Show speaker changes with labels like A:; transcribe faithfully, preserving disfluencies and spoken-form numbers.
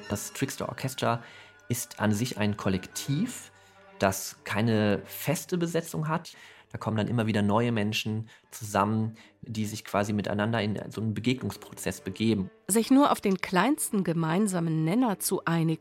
A: Das Trickster Orchestra ist an sich ein Kollektiv, das keine feste Besetzung hat. Da kommen dann immer wieder neue Menschen zusammen, die sich quasi miteinander in so einen Begegnungsprozess begeben.
B: Sich nur auf den kleinsten gemeinsamen Nenner zu einigen,